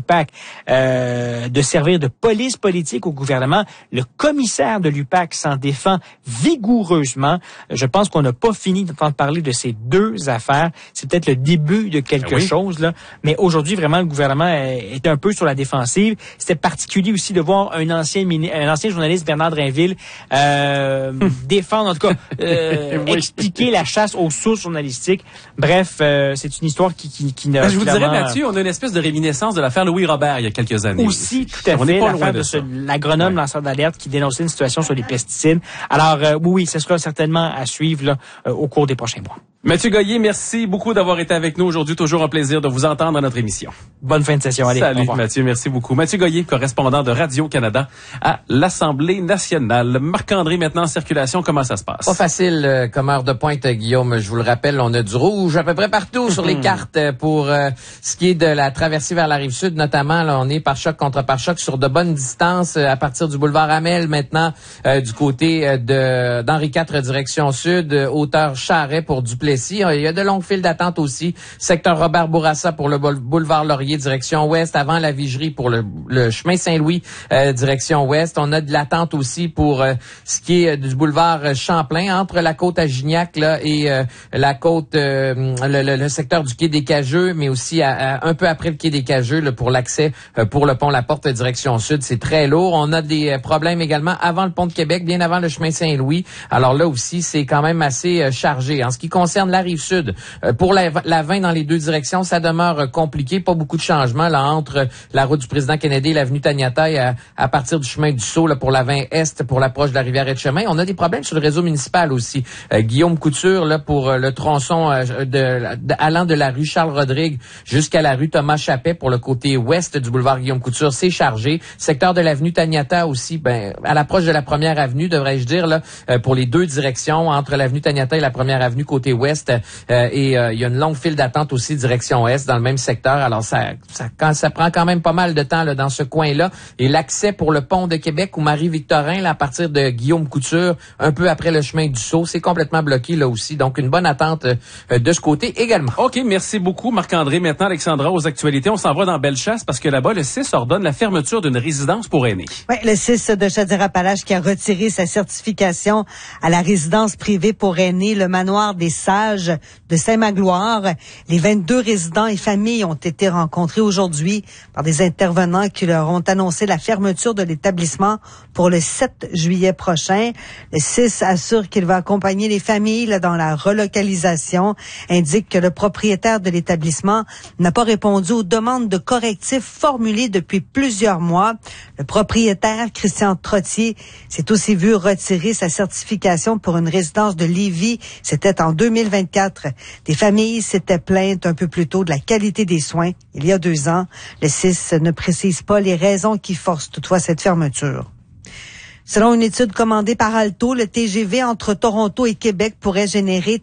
l'UPAC de servir de police politique au gouvernement. Le commissaire de l'UPAC s'en défend vigoureusement. Je pense qu'on n'a pas fini d'entendre parler de ces deux affaires. C'est peut-être le début de quelque chose, là. Mais aujourd'hui, vraiment, le gouvernement est un peu sur la défensive. C'était particulier aussi de voir un ancien journaliste, Bernard Drainville, défendre, en tout cas, expliquer la chasse aux sources journalistiques. Bref, c'est une histoire qui n'a... je vous dirais, Mathieu, on a une espèce de réminiscence de l'affaire Louis Robert il y a quelques années. Aussi, tout à fait, l'affaire de l'agronome lanceur d'alerte qui dénonçait une situation sur les pesticides. Alors, oui, ce sera certainement à suivre là, au cours des prochains mois. Mathieu Goyer, merci beaucoup d'avoir été avec nous aujourd'hui. Toujours un plaisir de vous entendre dans notre émission. Bonne fin de session. Allez, salut Mathieu, merci beaucoup. Mathieu Goyer, correspondant de Radio-Canada à l'Assemblée nationale. Marc-André, maintenant en circulation, comment ça se passe? Pas facile comme heure de pointe, Guillaume. Je vous le rappelle, on a du rouge à peu près partout sur les cartes pour ce qui est de la traversée vers la Rive-Sud, notamment. Là, on est pare-choc contre pare-choc sur de bonnes distances à partir du boulevard Hamel, maintenant du côté d'Henri IV direction sud, hauteur Charret pour Duplessis. Il y a de longues files d'attente aussi. Secteur Robert Bourassa pour le boulevard Laurier, direction ouest, avant la Vigerie pour le chemin Saint-Louis, direction ouest. On a de l'attente aussi pour ce qui est du boulevard Champlain, entre la côte à Gignac là, et la côte, le secteur du quai des Cageux, mais aussi un peu après le quai des Cageux là, pour l'accès pour le pont La Porte, direction sud. C'est très lourd. On a des problèmes également avant le pont de Québec, bien avant le chemin Saint-Louis. Alors là aussi, c'est quand même assez chargé. En ce qui concerne la Rive-Sud, pour la 20 dans les deux directions, ça demeure compliqué. Pas beaucoup de changements là entre la route du président Kennedy et l'avenue Taniata à partir du chemin du Sceau là, pour la 20 Est, pour l'approche de la rivière Etchemin. On a des problèmes sur le réseau municipal aussi. Guillaume Couture là pour le tronçon allant de la rue Charles-Rodrigue jusqu'à la rue Thomas Chappet pour le côté ouest du boulevard Guillaume Couture, c'est chargé. Secteur de l'avenue Taniata aussi, à l'approche de la première avenue, devrais-je dire là, pour les deux directions entre l'avenue Taniata et la première avenue côté ouest. Et il y a une longue file d'attente aussi direction est dans le même secteur. Alors ça prend quand même pas mal de temps là, dans ce coin-là. Et l'accès pour le pont de Québec ou Marie-Victorin là, à partir de Guillaume Couture, un peu après le chemin du Sceau, c'est complètement bloqué là aussi. Donc une bonne attente de ce côté également. OK, merci beaucoup Marc-André. Maintenant Alexandra, aux actualités, on s'en va dans Bellechasse parce que là-bas le CIS ordonne la fermeture d'une résidence pour aînés. Oui, le CIS de Chaudière-Appalaches qui a retiré sa certification à la résidence privée pour aînés, le manoir des Sages de Saint-Magloire. Les 22 résidents et familles ont été rencontrés aujourd'hui par des intervenants qui leur ont annoncé la fermeture de l'établissement pour le 7 juillet prochain. Le CIS assure qu'il va accompagner les familles dans la relocalisation, indique que le propriétaire de l'établissement n'a pas répondu aux demandes de correctifs formulées depuis plusieurs mois. Le propriétaire, Christian Trottier, s'est aussi vu retirer sa certification pour une résidence de Lévis. C'était en 2024. Des familles s'étaient plaintes un peu plus tôt de la qualité des soins il y a 2 ans. Le CIS ne précise pas les raisons qui forcent toutefois cette fermeture. Selon une étude commandée par Alto, le TGV entre Toronto et Québec pourrait générer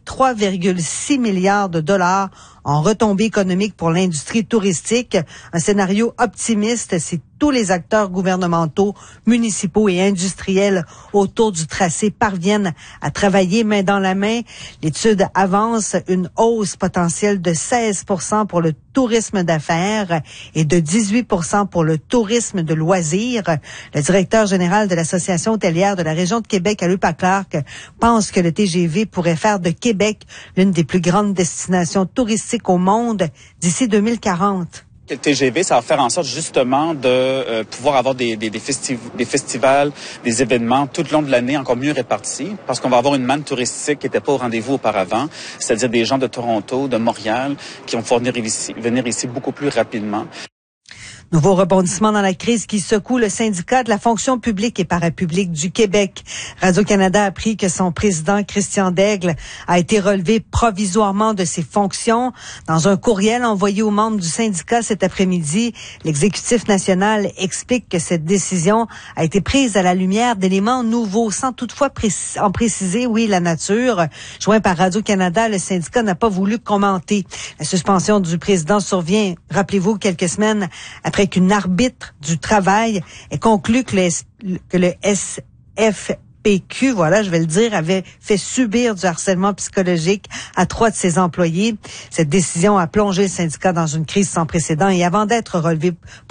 3,6 milliards de dollars en retombées économiques pour l'industrie touristique. Un scénario optimiste si tous les acteurs gouvernementaux, municipaux et industriels autour du tracé parviennent à travailler main dans la main. L'étude avance une hausse potentielle de 16% pour le tourisme d'affaires et de 18% pour le tourisme de loisirs. Le directeur général de l'Association hôtelière de la région de Québec, Alupa Clark, pense que le TGV pourrait faire de Québec l'une des plus grandes destinations touristiques au monde d'ici 2040. Le TGV, ça va faire en sorte justement de pouvoir avoir des festivals, des événements tout le long de l'année encore mieux répartis, parce qu'on va avoir une manne touristique qui n'était pas au rendez-vous auparavant, c'est-à-dire des gens de Toronto, de Montréal, qui vont venir ici beaucoup plus rapidement. Nouveau rebondissement dans la crise qui secoue le syndicat de la fonction publique et parapublique du Québec. Radio-Canada a appris que son président, Christian Daigle, a été relevé provisoirement de ses fonctions. Dans un courriel envoyé aux membres du syndicat cet après-midi, l'exécutif national explique que cette décision a été prise à la lumière d'éléments nouveaux, sans toutefois en préciser, la nature. Joint par Radio-Canada, le syndicat n'a pas voulu commenter. La suspension du président survient, rappelez-vous, quelques semaines après qu'une arbitre du travail ait conclu que le SFPQ, avait fait subir du harcèlement psychologique à 3 de ses employés. Cette décision a plongé le syndicat dans une crise sans précédent et avant d'être relevé